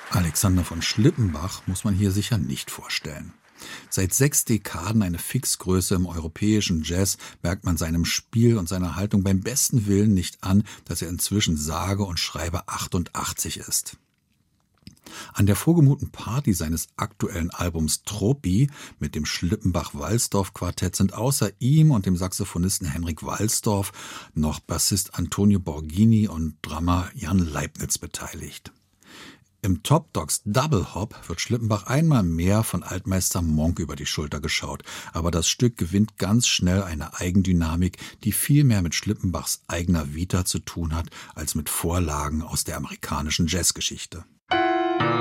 Alexander von Schlippenbach muss man hier sicher nicht vorstellen. Seit 6 Dekaden eine Fixgröße im europäischen Jazz, merkt man seinem Spiel und seiner Haltung beim besten Willen nicht an, dass er inzwischen sage und schreibe 88 ist. An der vorgemuten Party seines aktuellen Albums Tropi mit dem Schlippenbach-Walsdorf-Quartett sind außer ihm und dem Saxophonisten Henrik Walsdorf noch Bassist Antonio Borghini und Drummer Jan Leibniz beteiligt. Im Top Dogs Double Hop wird Schlippenbach einmal mehr von Altmeister Monk über die Schulter geschaut, aber das Stück gewinnt ganz schnell eine Eigendynamik, die viel mehr mit Schlippenbachs eigener Vita zu tun hat, als mit Vorlagen aus der amerikanischen Jazzgeschichte.